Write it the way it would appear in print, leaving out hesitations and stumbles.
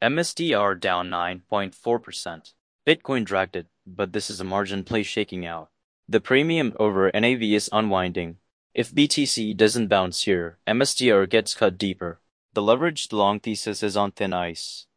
MSTR down 9.4%. Bitcoin dragged it, but this is a margin play shaking out. The premium over NAV is unwinding. If BTC doesn't bounce here, MSTR gets cut deeper. The leveraged long thesis is on thin ice.